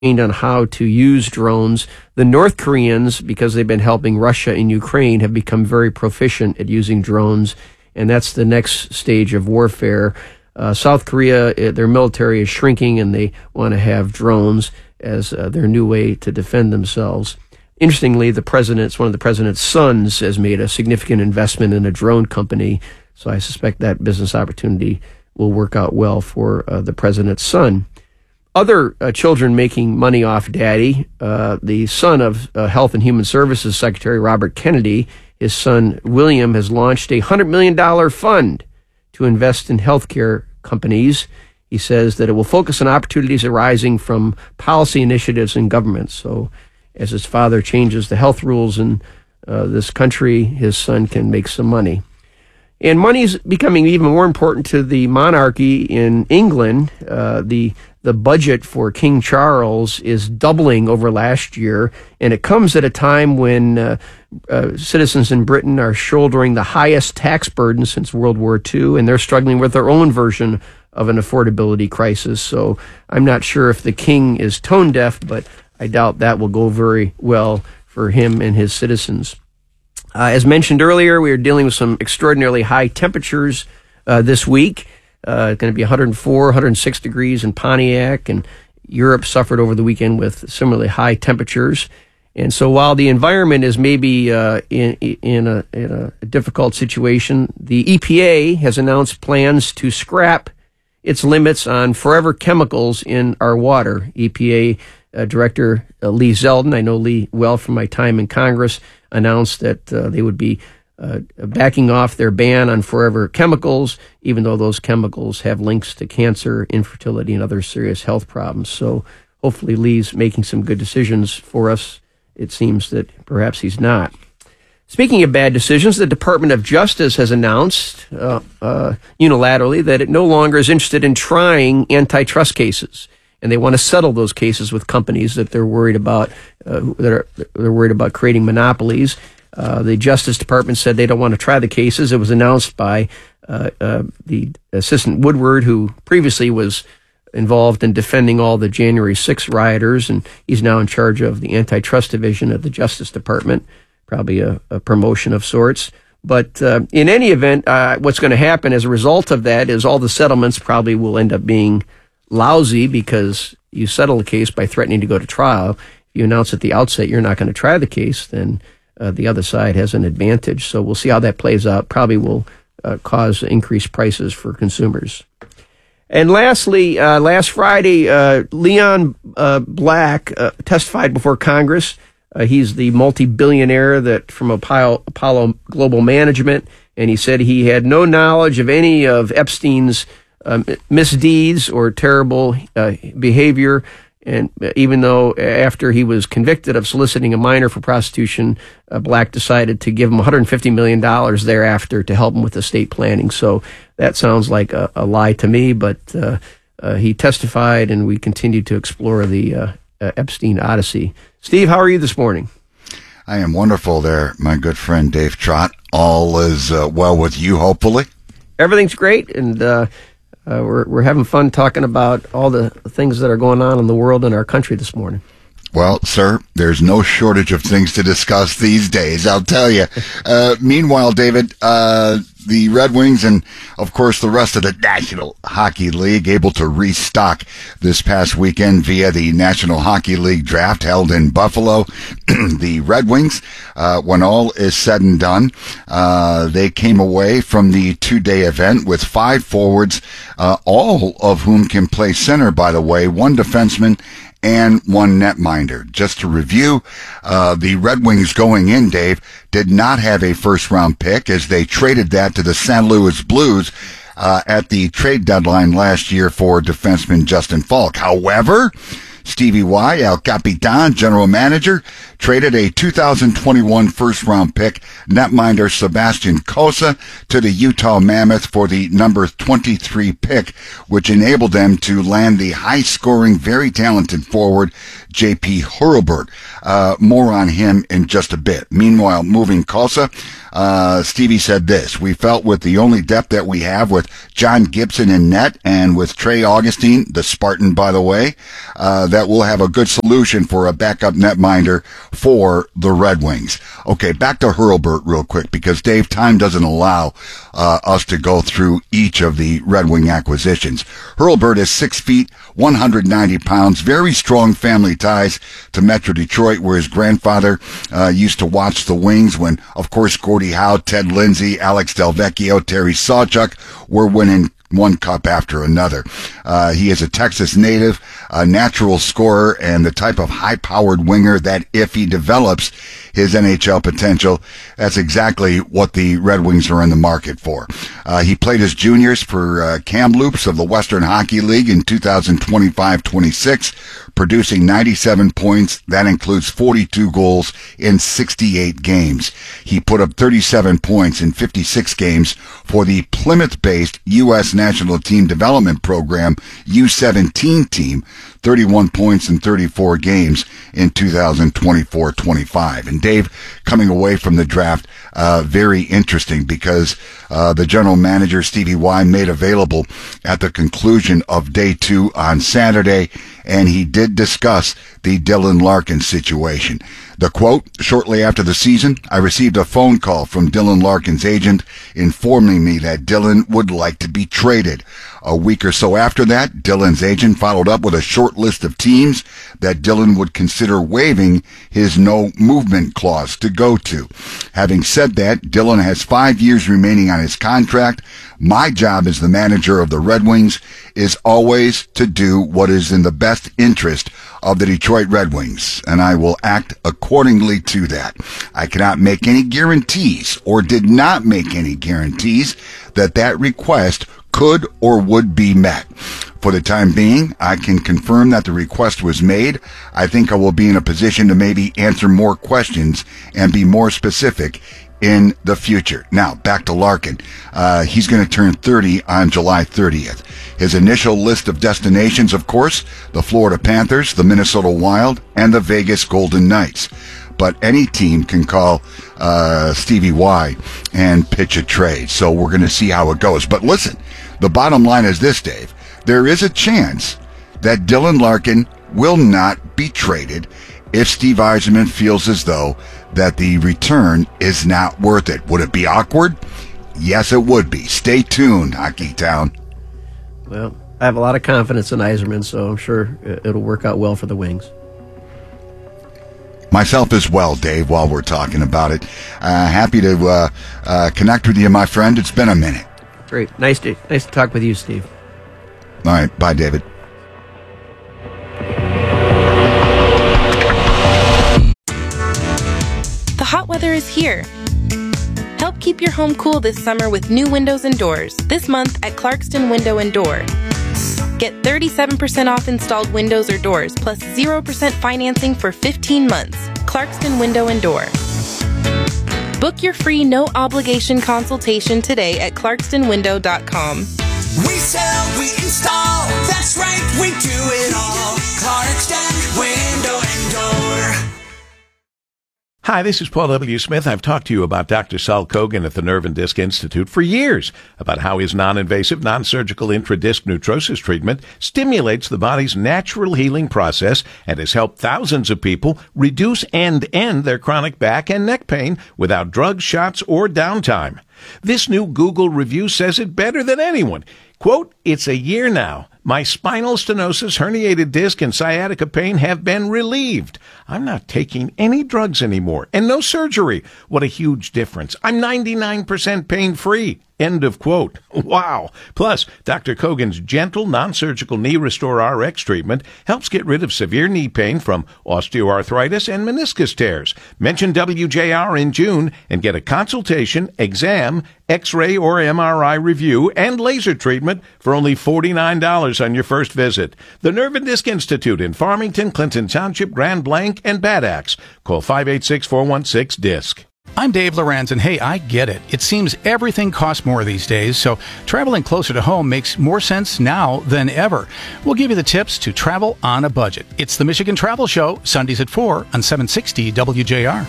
on how to use drones. The North Koreans, because they've been helping Russia in Ukraine, have become very proficient at using drones, and that's the next stage of warfare. South Korea, their military is shrinking, and they want to have drones as their new way to defend themselves. Interestingly, one of the president's sons has made a significant investment in a drone company, so I suspect that business opportunity will work out well for the president's son. Other children making money off daddy, the son of Health and Human Services Secretary Robert Kennedy, his son William has launched a $100 million fund to invest in healthcare companies. He says that it will focus on opportunities arising from policy initiatives in government. So as his father changes the health rules in this country, his son can make some money. And money is becoming even more important to the monarchy in England. The budget for King Charles is doubling over last year, and it comes at a time when citizens in Britain are shouldering the highest tax burden since World War II, and they're struggling with their own version of an affordability crisis. So I'm not sure if the king is tone deaf, but I doubt that will go very well for him and his citizens. As mentioned earlier, we are dealing with some extraordinarily high temperatures this week. It's going to be 104, 106 degrees in Pontiac, and Europe suffered over the weekend with similarly high temperatures. And so while the environment is maybe in a difficult situation, the EPA has announced plans to scrap its limits on forever chemicals in our water. EPA Director Lee Zeldin, I know Lee well from my time in Congress, announced that they would be backing off their ban on forever chemicals, even though those chemicals have links to cancer, infertility, and other serious health problems. So hopefully Lee's making some good decisions for us. It seems that perhaps he's not. Speaking of bad decisions, the Department of Justice has announced unilaterally that it no longer is interested in trying antitrust cases, and they want to settle those cases with companies that they're worried about they're worried about creating monopolies. The Justice Department said they don't want to try the cases. It was announced by the Assistant Woodward, who previously was involved in defending all the January 6th rioters, and he's now in charge of the antitrust division of the Justice Department, probably a promotion of sorts. But in any event, what's going to happen as a result of that is all the settlements probably will end up being lousy, because you settle a case by threatening to go to trial. If you announce at the outset you're not going to try the case, then the other side has an advantage. So we'll see how that plays out. Probably will cause increased prices for consumers. And lastly, last Friday, Leon Black testified before Congress. He's the multi-billionaire that from Apollo Global Management, and he said he had no knowledge of any of Epstein's misdeeds or terrible behavior. And even though after he was convicted of soliciting a minor for prostitution, Black decided to give him $150 million thereafter to help him with estate planning. So that sounds like a lie to me, but he testified, and we continue to explore the Epstein Odyssey. Steve, how are you this morning? I am wonderful there, my good friend Dave Trott. All is well with you, hopefully? Everything's great, and we're having fun talking about all the things that are going on in the world and our country this morning. Well, sir, there's no shortage of things to discuss these days, I'll tell you. Meanwhile, David, the Red Wings and, of course, the rest of the National Hockey League able to restock this past weekend via the National Hockey League draft held in Buffalo. The Red Wings, when all is said and done, they came away from the two-day event with 5 forwards, all of whom can play center, by the way, 1 defenseman, and 1 netminder. Just to review, the Red Wings going in, Dave, did not have a first-round pick, as they traded that to the St. Louis Blues at the trade deadline last year for defenseman Justin Falk. However, Stevie Y, El Capitan, general manager, traded a 2021 first-round pick, netminder Sebastian Cossa, to the Utah Mammoth for the number 23 pick, which enabled them to land the high-scoring, very talented forward, J.P. Hurlburt. More on him in just a bit. Meanwhile, moving Cossa, Stevie said this: "We felt with the only depth that we have with John Gibson in net and with Trey Augustine, the Spartan, by the way, that that we'll have a good solution for a backup netminder for the Red Wings. Okay, back to Hurlburt real quick, because Dave, time doesn't allow us to go through each of the Red Wing acquisitions. Hurlburt is 6 feet, 190 pounds, very strong family ties to Metro Detroit, where his grandfather used to watch the Wings when, of course, Gordie Howe, Ted Lindsay, Alex Delvecchio, Terry Sawchuk were winning one cup after another. He is a Texas native, a natural scorer, and the type of high-powered winger that if he develops his NHL potential, that's exactly what the Red Wings are in the market for. He played his juniors for Kamloops of the Western Hockey League in 2025-26, producing 97 points. That includes 42 goals in 68 games. He put up 37 points in 56 games for the Plymouth-based U.S. National Team Development Program U17 team, 31 points in 34 games in 2024-25. And Dave, coming away from the draft, very interesting, because the general manager, Stevie Y, made available at the conclusion of day 2 on Saturday, and he did discuss the Dylan Larkin situation. The quote, shortly after the season, I received a phone call from Dylan Larkin's agent informing me that Dylan would like to be traded. A week or so after that, Dylan's agent followed up with a short list of teams that Dylan would consider waiving his no movement clause to go to. Having said that, Dylan has 5 years remaining on his contract. My job as the manager of the Red Wings is always to do what is in the best interest of the Detroit Red Wings, and I will act accordingly to that. I cannot make any guarantees, or did not make any guarantees, that that request could or would be met. For the time being, I can confirm that the request was made. I think I will be in a position to maybe answer more questions and be more specific in the future. Now, back to Larkin. He's going to turn 30 on July 30th. His initial list of destinations, of course, the Florida Panthers, the Minnesota Wild, and the Vegas Golden Knights. But any team can call Stevie Y and pitch a trade. So we're going to see how it goes. But listen, the bottom line is this, Dave. There is a chance that Dylan Larkin will not be traded if Steve Yzerman feels as though that the return is not worth it. Would it be awkward? Yes, it would be. Stay tuned, Hockey Town. Well, I have a lot of confidence in Yzerman, so I'm sure it'll work out well for the Wings. Myself as well, Dave, while we're talking about it. Happy to connect with you, my friend. It's been a minute. Great. Nice to talk with you, Steve. All right. Bye, David. The hot weather is here. Help keep your home cool this summer with new windows and doors. This month at Clarkston Window and Door. Get 37% off installed windows or doors, plus 0% financing for 15 months. Clarkston Window and Door. Book your free no-obligation consultation today at clarkstonwindow.com. We sell, we install, that's right, we do it all. Clarkston Window and Door. Hi, this is Paul W. Smith. I've talked to you about Dr. Saul Kogan at the Nerve and Disc Institute for years about how his non-invasive, non-surgical intradisc neutrosis treatment stimulates the body's natural healing process and has helped thousands of people reduce and end their chronic back and neck pain without drugs, shots, or downtime. This new Google review says it better than anyone. Quote, "It's a year now. My spinal stenosis, herniated disc, and sciatica pain have been relieved. I'm not taking any drugs anymore, and no surgery. What a huge difference. I'm 99% pain-free." End of quote. Wow. Plus, Dr. Kogan's gentle, non-surgical Knee Restore RX treatment helps get rid of severe knee pain from osteoarthritis and meniscus tears. Mention WJR in June and get a consultation, exam, X-ray or MRI review, and laser treatment for only $49 on your first visit. The Nerve and Disc Institute in Farmington, Clinton Township, Grand Blanc, and Bad Axe. Call 586-416-DISC. I'm Dave Lorenz, and hey, I get it. It seems everything costs more these days, so traveling closer to home makes more sense now than ever. We'll give you the tips to travel on a budget. It's the Michigan Travel Show, Sundays at 4 on 760 WJR.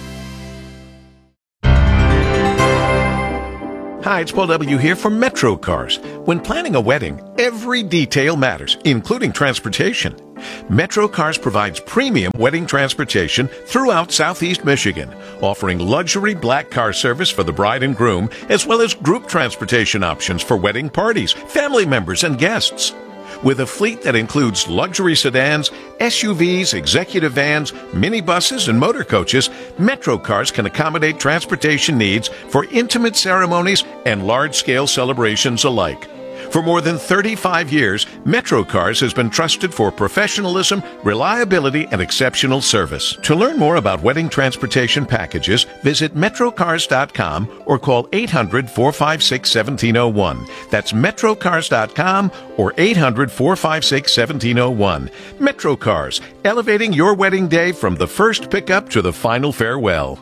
Hi, it's Paul W. here for Metro Cars. When planning a wedding, every detail matters, including transportation. MetroCars provides premium wedding transportation throughout Southeast Michigan, offering luxury black car service for the bride and groom, as well as group transportation options for wedding parties, family members, and guests. With a fleet that includes luxury sedans, SUVs, executive vans, minibuses, and motor coaches, MetroCars can accommodate transportation needs for intimate ceremonies and large-scale celebrations alike. For more than 35 years, MetroCars has been trusted for professionalism, reliability, and exceptional service. To learn more about wedding transportation packages, visit metrocars.com or call 800-456-1701. That's metrocars.com or 800-456-1701. MetroCars, elevating your wedding day from the first pickup to the final farewell.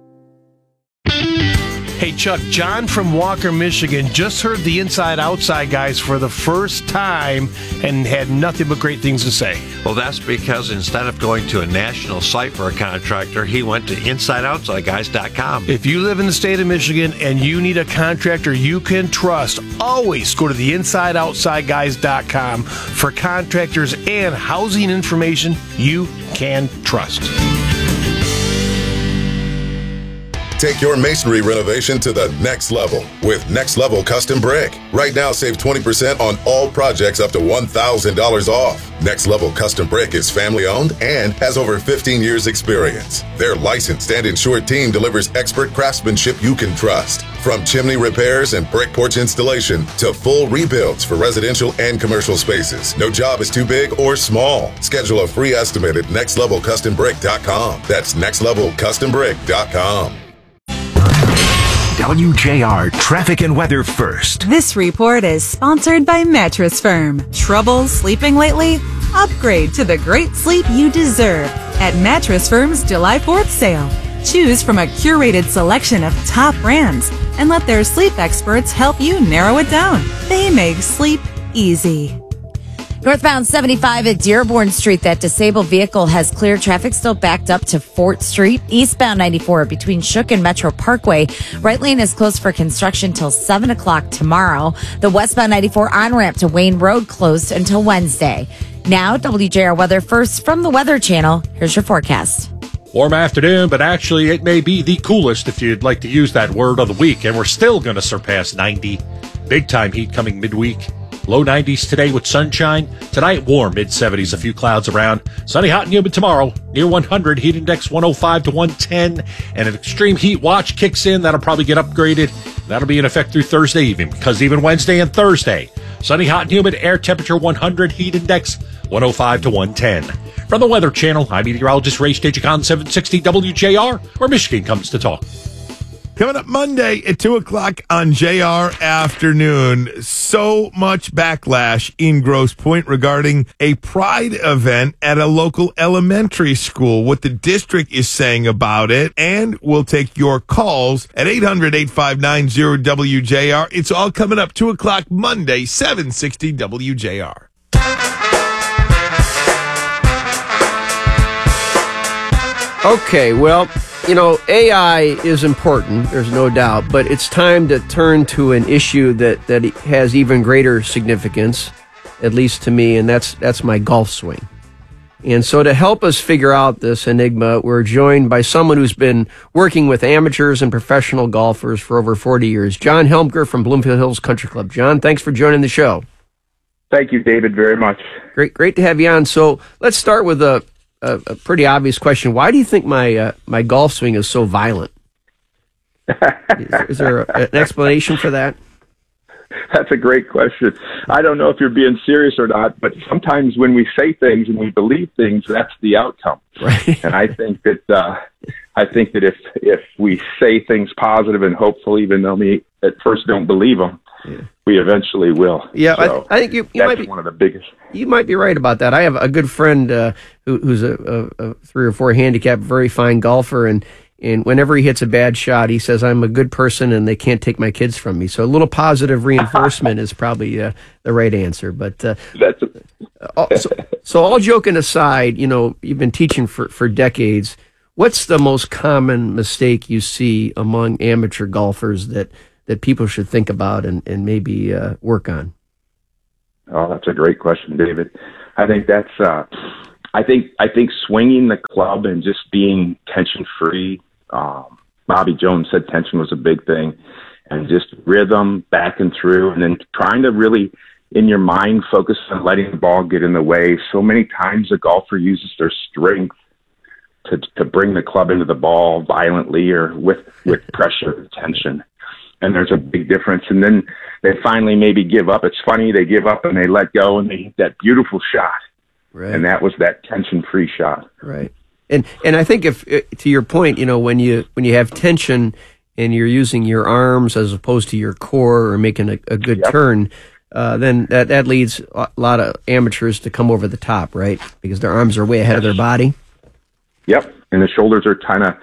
Hey, Chuck, John from Walker, Michigan, just heard the Inside Outside guys for the first time and had nothing but great things to say. Well, that's because instead of going to a national site for a contractor, he went to InsideOutsideGuys.com. If you live in the state of Michigan and you need a contractor you can trust, always go to the InsideOutsideGuys.com for contractors and housing information you can trust. Take your masonry renovation to the next level with Next Level Custom Brick. Right now, save 20% on all projects up to $1,000 off. Next Level Custom Brick is family-owned and has over 15 years' experience. Their licensed and insured team delivers expert craftsmanship you can trust. From chimney repairs and brick porch installation to full rebuilds for residential and commercial spaces. No job is too big or small. Schedule a free estimate at nextlevelcustombrick.com. That's nextlevelcustombrick.com. WJR Traffic and Weather First. This report is sponsored by Mattress Firm. Trouble sleeping lately? Upgrade to the great sleep you deserve at Mattress Firm's July 4th sale. Choose from a curated selection of top brands and let their sleep experts help you narrow it down. They make sleep easy. Northbound 75 at Dearborn Street, that disabled vehicle has clear traffic still backed up to Fort Street. Eastbound 94 between Shook and Metro Parkway. Right lane is closed for construction till 7 o'clock tomorrow. The westbound 94 on-ramp to Wayne Road closed until Wednesday. Now, WJR Weather First from the Weather Channel. Here's your forecast. Warm afternoon, but actually it may be the coolest if you'd like to use that word of the week, and we're still going to surpass 90. Big time heat coming midweek. Low 90s today with sunshine. Tonight, warm, mid-70s, a few clouds around. Sunny, hot, and humid tomorrow. Near 100, heat index 105 to 110. And an extreme heat watch kicks in. That'll probably get upgraded. That'll be in effect through Thursday evening, because even Wednesday and Thursday, sunny, hot, and humid, air temperature 100, heat index 105 to 110. From the Weather Channel, I'm meteorologist Ray Stagicon, 760 WJR, where Michigan comes to talk. Coming up Monday at 2 o'clock on JR Afternoon, so much backlash in Grosse Pointe regarding a pride event at a local elementary school, what the district is saying about it, and we'll take your calls at 800-859-0WJR. It's all coming up 2 o'clock Monday, 760 WJR. Okay, well, you know, AI is important, there's no doubt, but it's time to turn to an issue that has even greater significance, at least to me, and that's my golf swing. And so to help us figure out this enigma, we're joined by someone who's been working with amateurs and professional golfers for over 40 years, John Helmker from Bloomfield Hills Country Club. John, thanks for joining the show. Thank you, David, very much. Great to have you on. So let's start with a pretty obvious question. Why do you think my golf swing is so violent? Is there an explanation for that? That's a gret question. I don't know if you're being serious or not, but sometimes when we say things and we believe things, that's the outcome. Right. And I think that if we say things positive and hopeful, even though we at first don't believe them, we eventually will. Yeah, so I think you might be one of the biggest. You might be right about that. I have a good friend who's a 3 or 4 handicap, very fine golfer, and whenever he hits a bad shot, he says, "I'm a good person, and they can't take my kids from me." So a little positive reinforcement is probably the right answer. But so all joking aside, you know, you've been teaching for decades. What's the most common mistake you see among amateur golfers that people should think about and maybe work on? Oh, that's a great question, David. I think that's I think swinging the club and just being tension free. Bobby Jones said tension was a big thing, and just rhythm back and through, and then trying to really in your mind focus on letting the ball get in the way. So many times a golfer uses their strength to bring the club into the ball violently or with pressure and tension. And there's a big difference. And then they finally maybe give up. It's funny, they give up and they let go and they hit that beautiful shot. Right. And that was that tension-free shot. Right. And I think if to your point, when you have tension and you're using your arms as opposed to your core or making a good turn, then that leads a lot of amateurs to come over the top, right? Because their arms are way ahead of their body. Yep. And the shoulders are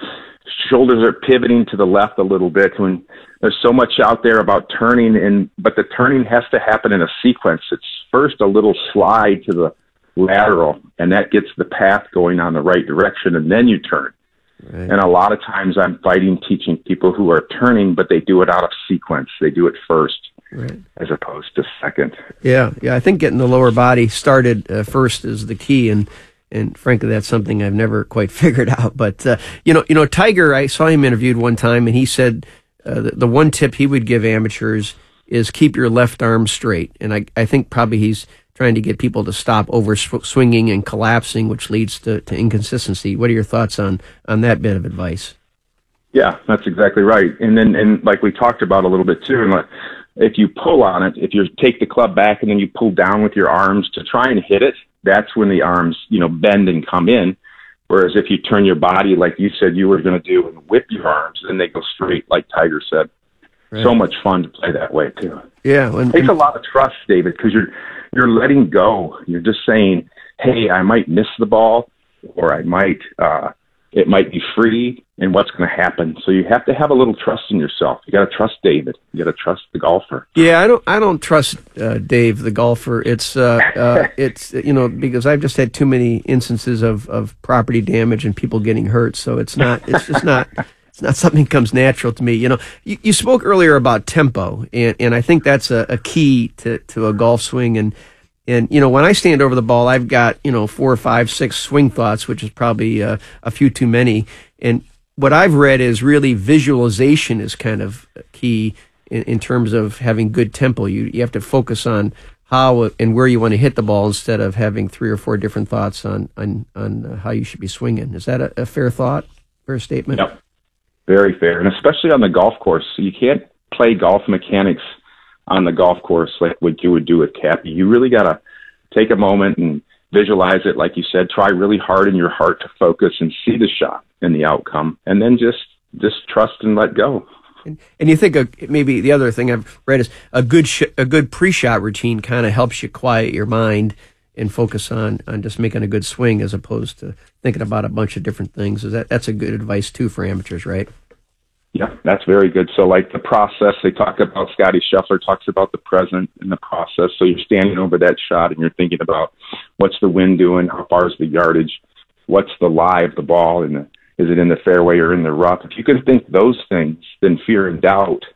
pivoting to the left a little bit when there's so much out there about turning, but the turning has to happen in a sequence. It's first a little slide to the lateral, and that gets the path going on the right direction, and then you turn. Right. And a lot of times I'm fighting teaching people who are turning, but they do it out of sequence. They do it first. Right. As opposed to second. Yeah. I think getting the lower body started first is the key, and frankly, that's something I've never quite figured out. But Tiger, I saw him interviewed one time, and he said the one tip he would give amateurs is keep your left arm straight. And I think probably he's trying to get people to stop over swinging and collapsing, which leads to inconsistency. What are your thoughts on that bit of advice? Yeah, that's exactly right. And like we talked about a little bit too, and if you pull on it, if you take the club back and then you pull down with your arms to try and hit it, that's when the arms, bend and come in. Whereas if you turn your body, like you said you were going to do, and whip your arms, then they go straight, like Tiger said. Right. So much fun to play that way too. Yeah, it takes a lot of trust, David, because you're letting go. You're just saying, "Hey, I might miss the ball, or I might it might be free, and what's going to happen?" So you have to have a little trust in yourself. You got to trust David. You got to trust the golfer. Yeah, I don't trust Dave, the golfer. It's because I've just had too many instances of property damage and people getting hurt. So it's just not something that comes natural to me. You spoke earlier about tempo, and I think that's a key to a golf swing. And when I stand over the ball, I've got 4, 5, 6 swing thoughts, which is probably a few too many. And what I've read is really visualization is kind of key in terms of having good tempo. You have to focus on how and where you want to hit the ball instead of having 3 or 4 different thoughts on how you should be swinging. Is that a fair thought, fair statement? Yep. Very fair, and especially on the golf course. You can't play golf mechanics on the golf course like what you would do with Cappy. You really got to take a moment and visualize it, like you said. Try really hard in your heart to focus and see the shot and the outcome, and then just trust and let go. And you think maybe the other thing I've read is a good pre-shot routine kind of helps you quiet your mind and focus on just making a good swing as opposed to thinking about a bunch of different things. That's a good advice too for amateurs, right? Yeah, that's very good. So like the process, they talk about, Scotty Scheffler talks about the present in the process. So you're standing over that shot and you're thinking about what's the wind doing, how far is the yardage, what's the lie of the ball, and is it in the fairway or in the rough? If you can think those things, then fear and doubt,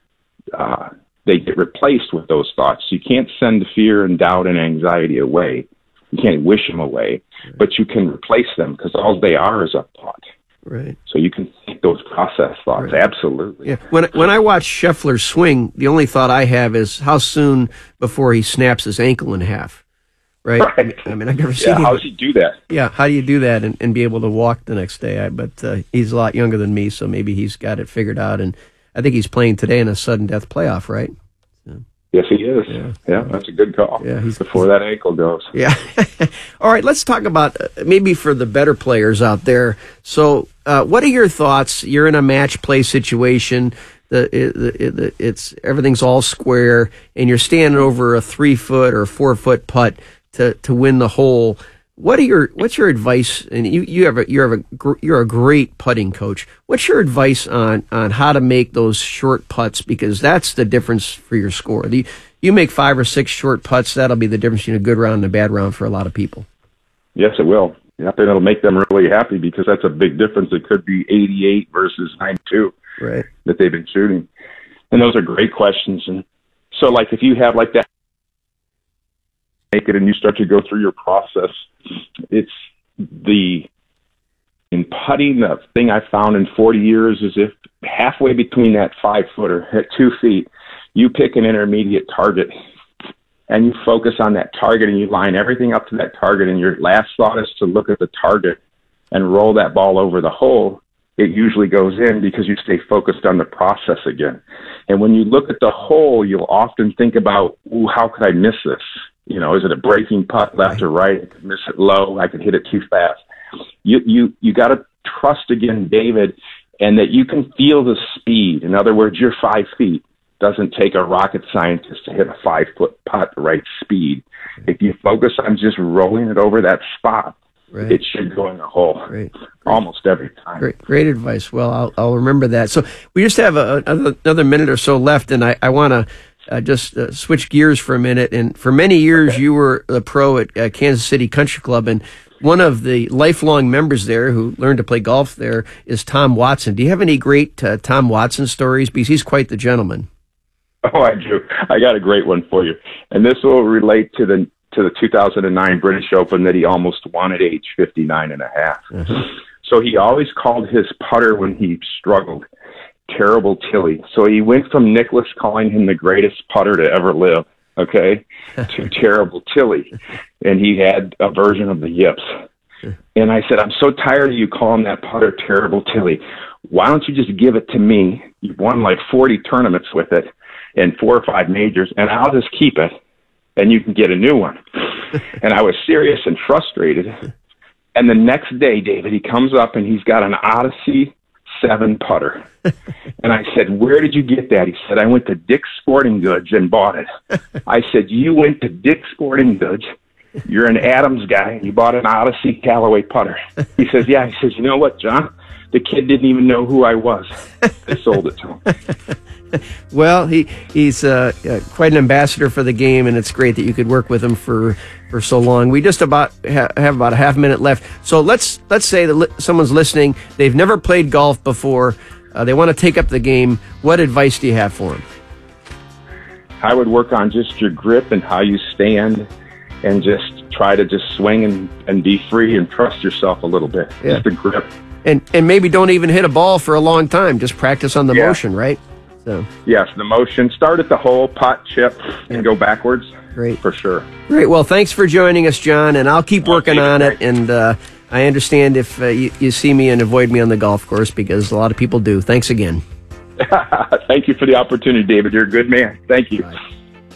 they get replaced with those thoughts. You can't send fear and doubt and anxiety away. You can't wish them away, but you can replace them because all they are is a thought. Right. So you can think those process thoughts. Right. Absolutely. Yeah. When I watch Scheffler swing, the only thought I have is how soon before he snaps his ankle in half. Right. I mean, I've never seen him. How does he do that? Yeah. How do you do that and be able to walk the next day? But he's a lot younger than me, so maybe he's got it figured out. And I think he's playing today in a sudden death playoff, right? Yes, he is. Yeah, that's a good call. Yeah, before that ankle goes. Yeah. All right, let's talk about maybe for the better players out there. So, what are your thoughts? You're in a match play situation. It's everything's all square, and you're standing over a 3-foot or 4-foot putt to win the hole. What's your advice? And you're a great putting coach. What's your advice on how to make those short putts? Because that's the difference for your score. You make 5 or 6 short putts, that'll be the difference between a good round and a bad round for a lot of people. Yes, it will. Yep, and it'll make them really happy because that's a big difference. It could be 88 versus 92 that they've been shooting. And those are great questions. And so, like, if you have like that make it and you start to go through your process. It's in putting, the thing I found in 40 years is if halfway between that 5-footer at 2 feet, you pick an intermediate target and you focus on that target and you line everything up to that target, and your last thought is to look at the target and roll that ball over the hole, it usually goes in because you stay focused on the process again. And when you look at the hole, you'll often think about, ooh, how could I miss this? You know, is it a breaking putt left or right? I could miss it low. I could hit it too fast. You got to trust again, David, and that you can feel the speed. In other words, you're 5 feet. Doesn't take a rocket scientist to hit a 5-foot putt the right speed. If you focus on just rolling it over that spot, it should go in the hole almost every time. Great advice. Well, I'll remember that. So we just have another minute or so left, and I want to just switch gears for a minute. And for many years, you were the pro at Kansas City Country Club, and one of the lifelong members there who learned to play golf there is Tom Watson. Do you have any great Tom Watson stories? Because he's quite the gentleman. Oh, I do. I got a great one for you. And this will relate to the 2009 British Open that he almost won at age 59 and a half. So he always called his putter when he struggled Terrible Tilly. So he went from Nicklaus calling him the greatest putter to ever live, okay, to Terrible Tilly. And he had a version of the yips. And I said, I'm so tired of you calling that putter Terrible Tilly. Why don't you just give it to me? You've won like 40 tournaments with it and 4 or 5 majors, and I'll just keep it, and you can get a new one. And I was serious and frustrated. And the next day, David, he comes up, and he's got an Odyssey 7 putter. And I said, where did you get that? He said, I went to Dick's Sporting Goods and bought it. I said, you went to Dick's Sporting Goods, you're an Adams guy, and you bought an Odyssey Callaway putter. He says, yeah. He says, you know what, John? The kid didn't even know who I was. I sold it to him. Well, he's quite an ambassador for the game, and it's great that you could work with him for so long. We just about have about a half minute left. So let's say that someone's listening. They've never played golf before. They want to take up the game. What advice do you have for them? I would work on just your grip and how you stand, and just try to just swing and be free and trust yourself a little bit. Yeah. Just the grip. And maybe don't even hit a ball for a long time. Just practice on the motion, right? So. Yes, the motion. Start at the hole, putt, chip, and go backwards. Great. For sure. Great. Well, thanks for joining us, John, and I'll keep working on it. And I understand if you see me and avoid me on the golf course, because a lot of people do. Thanks again. Thank you for the opportunity, David. You're a good man. Thank you. Bye.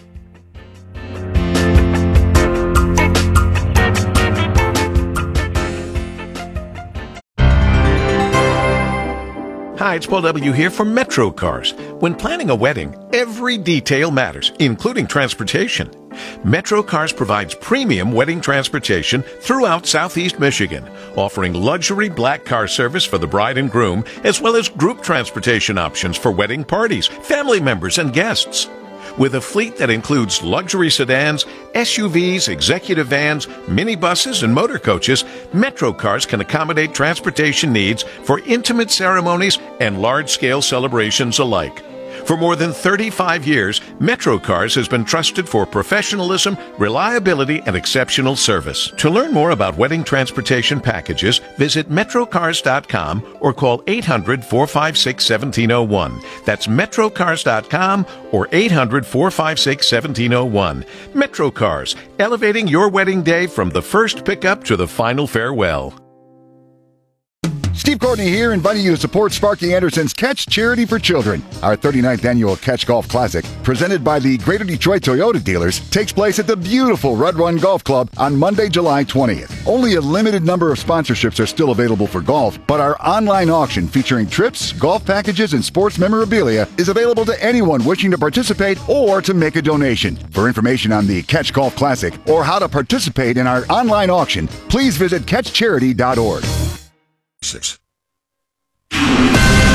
Hi, it's Paul W. here from Metro Cars. When planning a wedding, every detail matters, including transportation. Metro Cars provides premium wedding transportation throughout Southeast Michigan, offering luxury black car service for the bride and groom, as well as group transportation options for wedding parties, family members, and guests. With a fleet that includes luxury sedans, SUVs, executive vans, minibuses, and motor coaches, Metro Cars can accommodate transportation needs for intimate ceremonies and large-scale celebrations alike. For more than 35 years, Metro Cars has been trusted for professionalism, reliability, and exceptional service. To learn more about wedding transportation packages, visit metrocars.com or call 800-456-1701. That's metrocars.com or 800-456-1701. Metro Cars, elevating your wedding day from the first pickup to the final farewell. Steve Courtney here, inviting you to support Sparky Anderson's Catch Charity for Children. Our 39th annual Catch Golf Classic, presented by the Greater Detroit Toyota dealers, takes place at the beautiful Red Run Golf Club on Monday, July 20th. Only a limited number of sponsorships are still available for golf, but our online auction featuring trips, golf packages, and sports memorabilia is available to anyone wishing to participate or to make a donation. For information on the Catch Golf Classic or how to participate in our online auction, please visit catchcharity.org. This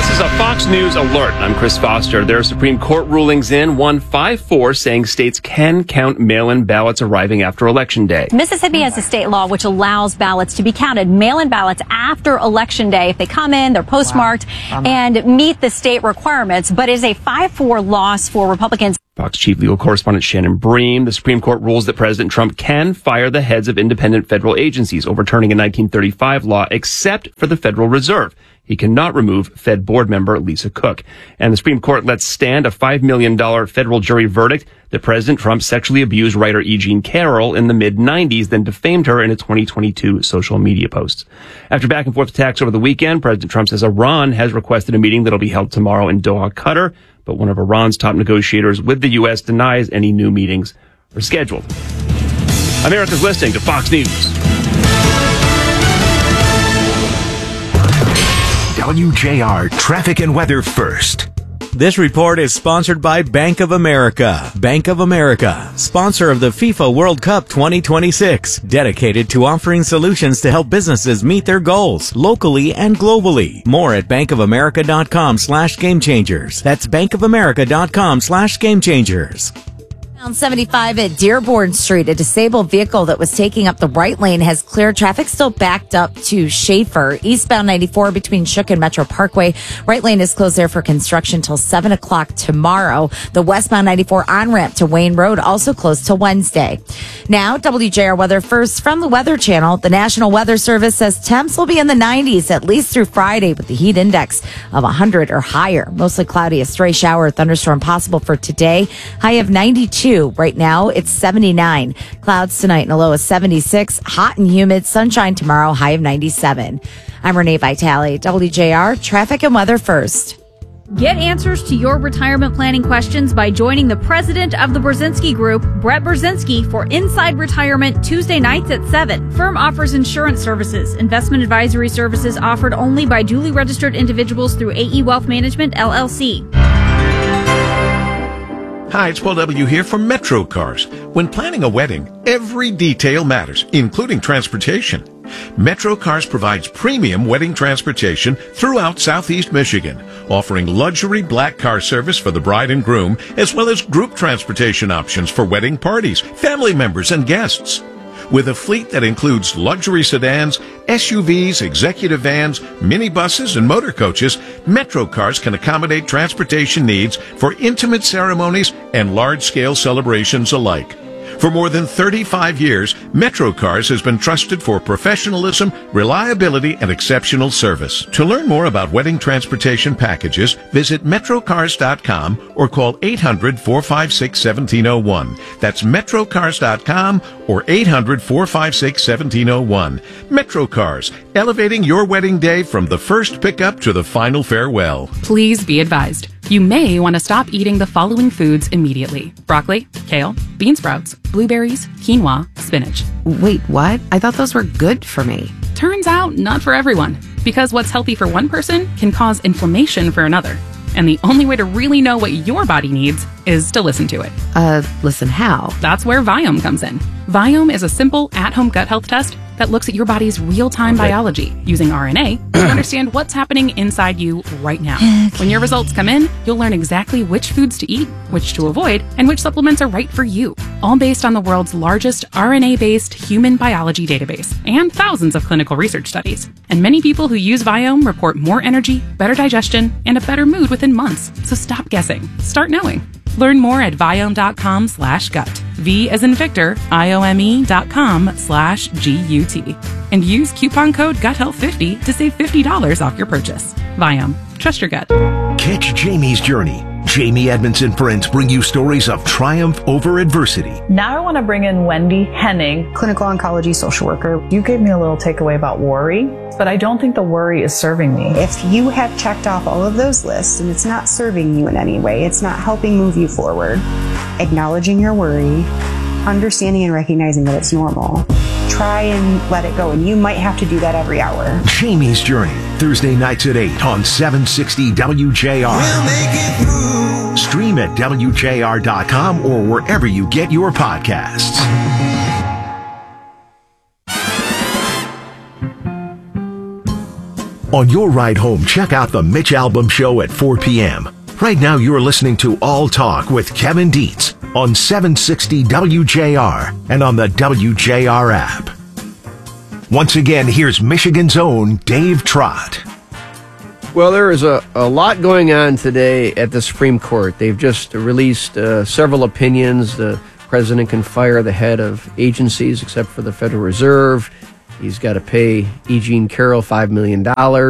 This is a Fox News alert. I'm Chris Foster. There are Supreme Court rulings in 154 saying states can count mail-in ballots arriving after Election Day. Mississippi has a state law which allows ballots to be counted, mail-in ballots after Election Day if they come in, they're postmarked, and meet the state requirements, but is a 5-4 loss for Republicans. Fox Chief Legal Correspondent Shannon Bream. The Supreme Court rules that President Trump can fire the heads of independent federal agencies, overturning a 1935 law except for the Federal Reserve. He cannot remove Fed board member Lisa Cook. And the Supreme Court lets stand a $5 million federal jury verdict that President Trump sexually abused writer E. Jean Carroll in the mid-90s, then defamed her in a 2022 social media posts. After back and forth attacks over the weekend, President Trump says Iran has requested a meeting that'll be held tomorrow in Doha, Qatar, but one of Iran's top negotiators with the U.S. denies any new meetings are scheduled. America's listening to Fox News. WJR Traffic and Weather First. This report is sponsored by Bank of America. Bank of America, sponsor of the FIFA World Cup 2026, dedicated to offering solutions to help businesses meet their goals locally and globally. More at bankofamerica.com/gamechangers. That's bankofamerica.com/gamechangers. 75 at Dearborn Street, a disabled vehicle that was taking up the right lane has cleared. Traffic still backed up to Schaefer. Eastbound 94 between Shook and Metro Parkway. Right lane is closed there for construction till 7 o'clock tomorrow. The westbound 94 on-ramp to Wayne Road also closed till Wednesday. Now, WJR weather first from the Weather Channel. The National Weather Service says temps will be in the 90s at least through Friday with the heat index of 100 or higher. Mostly cloudy, a stray shower or thunderstorm possible for today. High of 92. Right now, it's 79. Clouds tonight and a low of 76. Hot and humid. Sunshine tomorrow, high of 97. I'm Renee Vitale, WJR Traffic and Weather First. Get answers to your retirement planning questions by joining the president of the Brzezinski Group, Brett Brzezinski, for Inside Retirement Tuesday nights at 7. Firm offers insurance services, investment advisory services offered only by duly registered individuals through AE Wealth Management, LLC. Hi, it's Paul W. here from Metro Cars. When planning a wedding, every detail matters, including transportation. Metro Cars provides premium wedding transportation throughout Southeast Michigan, offering luxury black car service for the bride and groom, as well as group transportation options for wedding parties, family members, and guests. With a fleet that includes luxury sedans, SUVs, executive vans, minibuses, and motor coaches, Metro Cars can accommodate transportation needs for intimate ceremonies and large-scale celebrations alike. For more than 35 years, Metro Cars has been trusted for professionalism, reliability, and exceptional service. To learn more about wedding transportation packages, visit metrocars.com or call 800-456-1701. That's metrocars.com or 800-456-1701. Metro Cars, elevating your wedding day from the first pickup to the final farewell. Please be advised. You may want to stop eating the following foods immediately: broccoli, kale, bean sprouts, blueberries, quinoa, spinach. Wait, what? I thought those were good for me. Turns out, not for everyone. Because what's healthy for one person can cause inflammation for another. And the only way to really know what your body needs is to listen to it. Listen how? That's where Viome comes in. Viome is a simple at-home gut health test that looks at your body's real-time biology using RNA to understand what's happening inside you right now. When your results come in, you'll learn exactly which foods to eat, which to avoid, and which supplements are right for you. All based on the world's largest RNA-based human biology database and thousands of clinical research studies. And many people who use Viome report more energy, better digestion, and a better mood within months. So stop guessing. Start knowing. Learn more at Viome.com/gut. V as in Victor, IOME.com/GUT. And use coupon code GUTHEALTH50 to save $50 off your purchase. Viome. Trust your gut. Catch Jamie's journey. Jamie Edmondson Friends bring you stories of triumph over adversity. Now I want to bring in Wendy Henning, clinical oncology social worker. You gave me a little takeaway about worry, but I don't think the worry is serving me. If you have checked off all of those lists and it's not serving you in any way, it's not helping move you forward, acknowledging your worry, understanding and recognizing that it's normal, try and let it go. And you might have to do that every hour. Jamie's Journey, Thursday nights at 8 on 760 WJR. We'll make it through. Stream at WJR.com or wherever you get your podcasts. On your ride home, check out the Mitch Albom Show at 4 p.m. Right now, you're listening to All Talk with Kevin Dietz on 760 WJR and on the WJR app. Once again, here's Michigan's own Dave Trott. Well, there is a lot going on today at the Supreme Court. They've just released several opinions. The president can fire the head of agencies except for the Federal Reserve. He's got to pay E. Jean Carroll $5 million,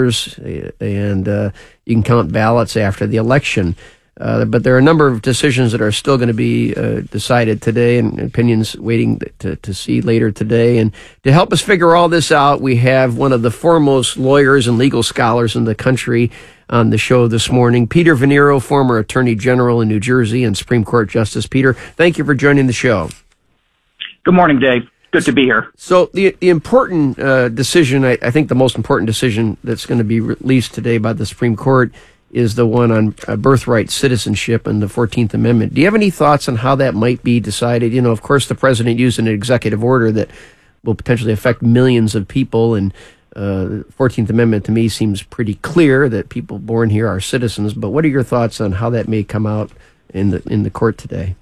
and you can count ballots after the election. But there are a number of decisions that are still going to be decided today, and opinions waiting to see later today. And to help us figure all this out, we have one of the foremost lawyers and legal scholars in the country on the show this morning, Peter Venero, former Attorney General in New Jersey and Supreme Court Justice. Peter, thank you for joining the show. Good morning, Dave. Good to be here. So the important decision, I think the most important decision that's going to be released today by the Supreme Court is the one on birthright citizenship and the 14th Amendment. Do you have any thoughts on how that might be decided? You know, of course, the president used an executive order that will potentially affect millions of people, and the 14th Amendment to me seems pretty clear that people born here are citizens. But what are your thoughts on how that may come out in the court today?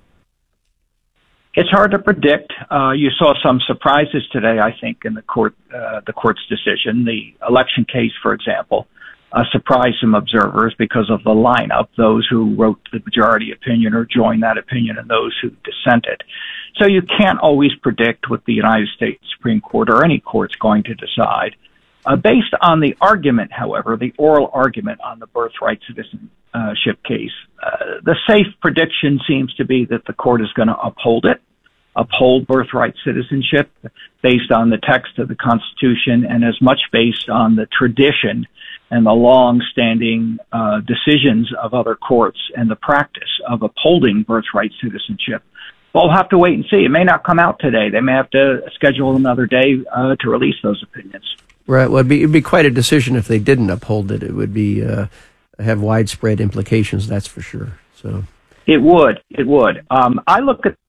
It's hard to predict. You saw some surprises today, I think, in the court's decision. The election case, for example, surprised some observers because of the lineup, those who wrote the majority opinion or joined that opinion and those who dissented. So you can't always predict what the United States Supreme Court or any court's going to decide. Based on the argument, however, the oral argument on the birthright citizenship case, the safe prediction seems to be that the court is going to uphold birthright citizenship based on the text of the Constitution and as much based on the tradition and the long-standing decisions of other courts and the practice of upholding birthright citizenship. We'll have to wait and see. It may not come out today. They may have to schedule another day to release those opinions. Right. Well, it'd be quite a decision if they didn't uphold it. It would be have widespread implications, that's for sure. So it would. I look at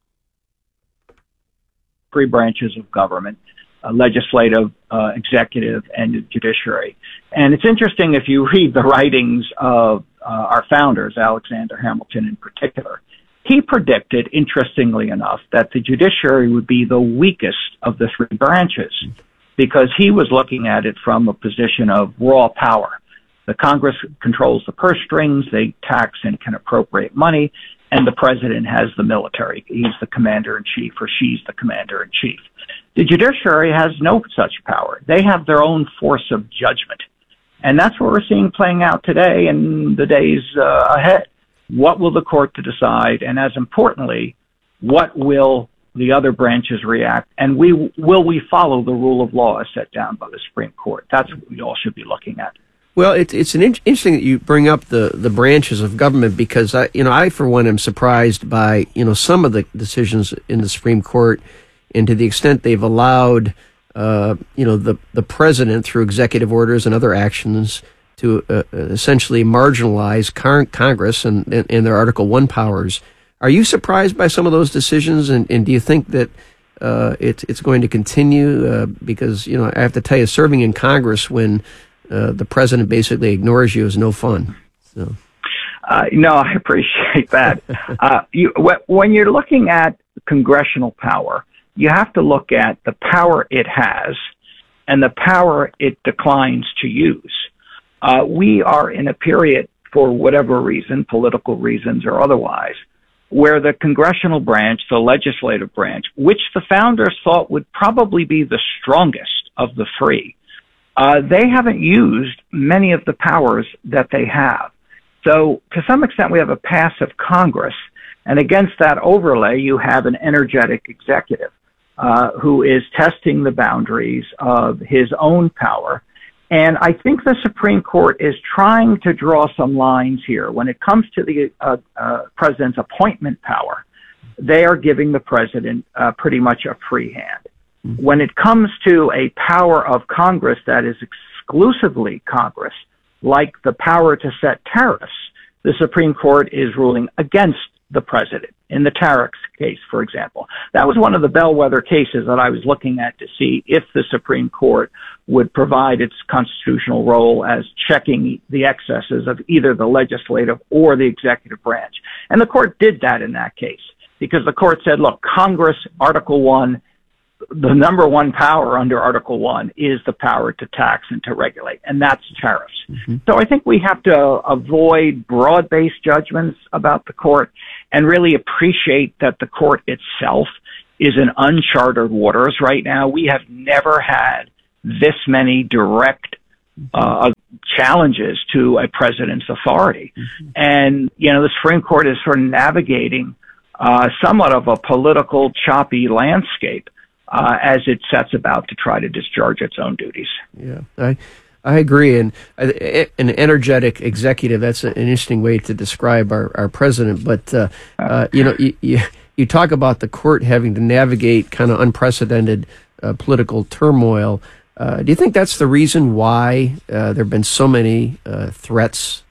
three branches of government: legislative, executive, and judiciary. And it's interesting if you read the writings of our founders, Alexander Hamilton in particular. He predicted, interestingly enough, that the judiciary would be the weakest of the three branches because he was looking at it from a position of raw power. The Congress controls the purse strings, they tax and can appropriate money, and the president has the military. He's the commander-in-chief, or she's the commander-in-chief. The judiciary has no such power. They have their own force of judgment. And that's what we're seeing playing out today and the days ahead. What will the court decide? And as importantly, what will the other branches react? And will we follow the rule of law as set down by the Supreme Court? That's what we all should be looking at. Well, it's interesting that you bring up the branches of government because I for one am surprised by some of the decisions in the Supreme Court, and to the extent they've allowed the president through executive orders and other actions to essentially marginalize Congress and their Article 1 powers. Are you surprised by some of those decisions, and do you think that it's going to continue? Because I have to tell you, serving in Congress when the president basically ignores you is no fun. So, no, I appreciate that. When you're looking at congressional power, you have to look at the power it has and the power it declines to use. We are in a period, for whatever reason, political reasons or otherwise, where the congressional branch, the legislative branch, which the founders thought would probably be the strongest of the three, they haven't used many of the powers that they have. So to some extent, we have a passive Congress. And against that overlay, you have an energetic executive who is testing the boundaries of his own power. And I think the Supreme Court is trying to draw some lines here. When it comes to the president's appointment power, they are giving the president pretty much a free hand. When it comes to a power of Congress that is exclusively Congress, like the power to set tariffs, the Supreme Court is ruling against the president. In the Tarex case, for example, that was one of the bellwether cases that I was looking at to see if the Supreme Court would provide its constitutional role as checking the excesses of either the legislative or the executive branch. And the court did that in that case because the court said, look, Congress, Article 1, the number one power under Article 1 is the power to tax and to regulate, and that's tariffs. Mm-hmm. So I think we have to avoid broad-based judgments about the court and really appreciate that the court itself is in uncharted waters right now. We have never had this many direct challenges to a president's authority. Mm-hmm. And, the Supreme Court is sort of navigating somewhat of a political choppy landscape as it sets about to try to discharge its own duties. Yeah, I agree. And an energetic executive, that's an interesting way to describe our president. But, you talk about the court having to navigate kind of unprecedented political turmoil. Do you think that's the reason why there have been so many threats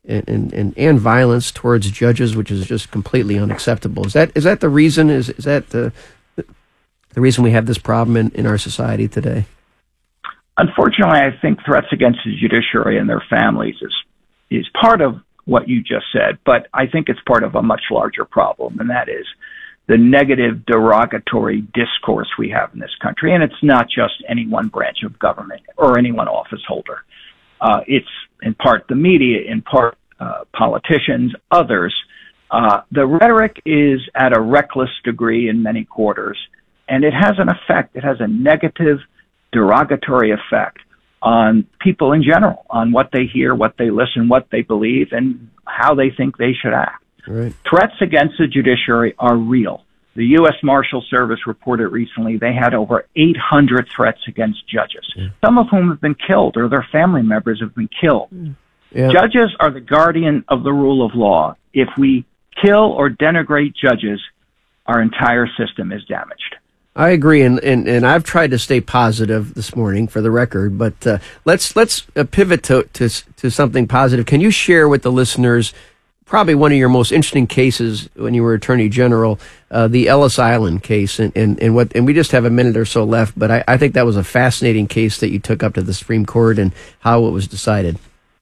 and violence towards judges, which is just completely unacceptable? Is that the reason? Is that the reason we have this problem in our society today? Unfortunately, I think threats against the judiciary and their families is part of what you just said, but I think it's part of a much larger problem, and that is the negative, derogatory discourse we have in this country. And it's not just any one branch of government or any one office holder. It's in part the media, in part politicians, others. The rhetoric is at a reckless degree in many quarters, and it has an effect. It has a negative, derogatory effect on people in general, on what they hear, what they listen, what they believe, and how they think they should act. Right. Threats against the judiciary are real. The U.S. Marshal Service reported recently they had over 800 threats against judges, some of whom have been killed or their family members have been killed. Yeah. Judges are the guardian of the rule of law. If we kill or denigrate judges, our entire system is damaged. I agree, and I've tried to stay positive this morning, for the record. But let's pivot to something positive. Can you share with the listeners probably one of your most interesting cases when you were Attorney General, the Ellis Island case, and we just have a minute or so left. But I think that was a fascinating case that you took up to the Supreme Court and how it was decided.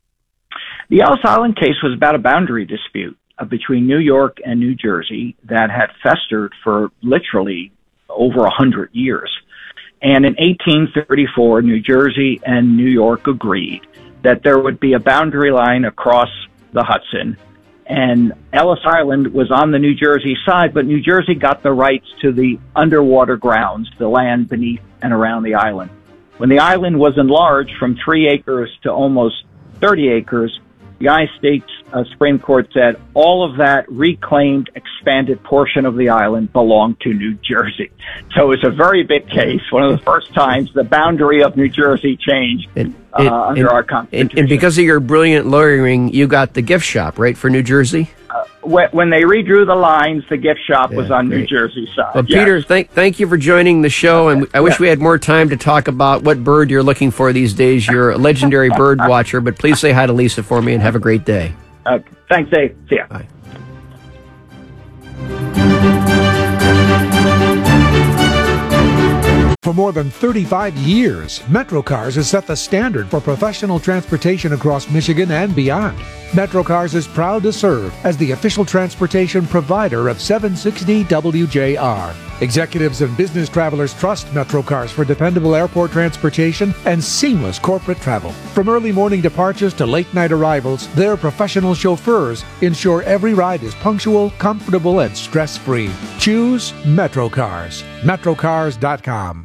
The Ellis Island case was about a boundary dispute between New York and New Jersey that had festered for literally over 100 years. And in 1834, New Jersey and New York agreed that there would be a boundary line across the Hudson, and Ellis Island was on the New Jersey side, but New Jersey got the rights to the underwater grounds, the land beneath and around the island. When the island was enlarged from 3 acres to almost 30 acres, the United States Supreme Court said all of that reclaimed, expanded portion of the island belonged to New Jersey. So it was a very big case, one of the first times the boundary of New Jersey changed under our Constitution. And because of your brilliant lawyering, you got the gift shop, right, for New Jersey? When they redrew the lines, the gift shop was on New Jersey's side. Well, yes. Peter, thank you for joining the show, and I wish we had more time to talk about what bird you're looking for these days. You're a legendary bird watcher, but please say hi to Lisa for me and have a great day. Thanks, Dave. See ya. Bye. For more than 35 years, MetroCars has set the standard for professional transportation across Michigan and beyond. MetroCars is proud to serve as the official transportation provider of 760 WJR. Executives and business travelers trust MetroCars for dependable airport transportation and seamless corporate travel. From early morning departures to late night arrivals, their professional chauffeurs ensure every ride is punctual, comfortable, and stress-free. Choose MetroCars. MetroCars.com.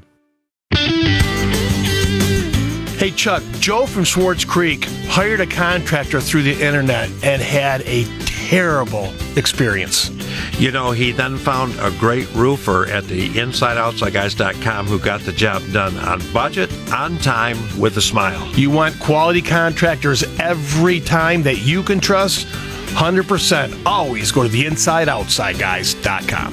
Hey, Chuck, Joe from Swartz Creek hired a contractor through the internet and had a terrible experience. You know, he then found a great roofer at the InsideOutsideGuys.com who got the job done on budget, on time, with a smile. You want quality contractors every time that you can trust? 100%. Always go to the InsideOutsideGuys.com.